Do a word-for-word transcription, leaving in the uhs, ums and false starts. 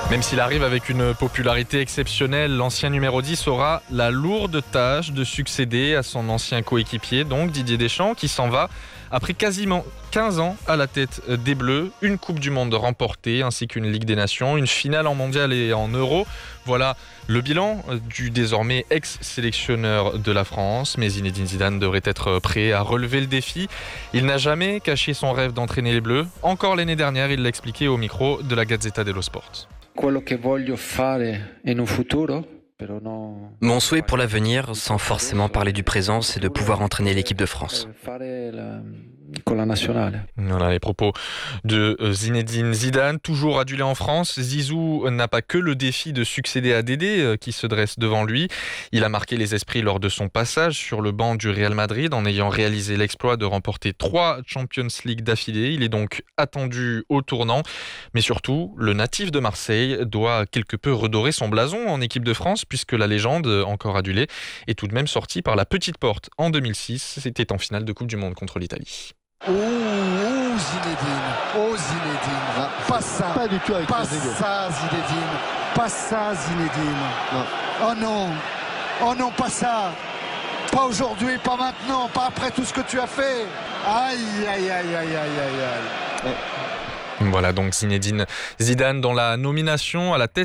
Même s'il arrive avec une popularité exceptionnelle, l'ancien numéro dix aura la lourde tâche de succéder à son ancien coéquipier, donc Didier Deschamps, qui s'en va après quasiment quinze ans à la tête des Bleus, une Coupe du Monde remportée ainsi qu'une Ligue des Nations, une finale en mondial et en Euro. Voilà le bilan du désormais ex-sélectionneur de la France. Mais Zinedine Zidane devrait être prêt à relever le défi. Il n'a jamais caché son rêve d'entraîner les Bleus. Encore l'année dernière, il l'a expliqué au micro de la Gazzetta dello Sport. Mon souhait pour l'avenir, sans forcément parler du présent, c'est de pouvoir entraîner l'équipe de France. Voilà les propos de Zinedine Zidane, toujours adulé en France. Zizou n'a pas que le défi de succéder à Dédé qui se dresse devant lui. Il a marqué les esprits lors de son passage sur le banc du Real Madrid en ayant réalisé l'exploit de remporter trois Champions League d'affilée. Il est donc attendu au tournant. Mais surtout, le natif de Marseille doit quelque peu redorer son blason en équipe de France puisque la légende, encore adulée, est tout de même sortie par la petite porte en deux mille six. C'était en finale de Coupe du Monde contre l'Italie. Oh, oh Zinedine, oh Zinedine, ah, pas ça, pas du tout avec pas ça Zinedine, pas ça Zinedine, non. Oh non, oh non pas ça, pas aujourd'hui, pas maintenant, pas après tout ce que tu as fait, aïe aïe aïe aïe aïe aïe aïe. Voilà donc Zinedine Zidane dans la nomination à la tête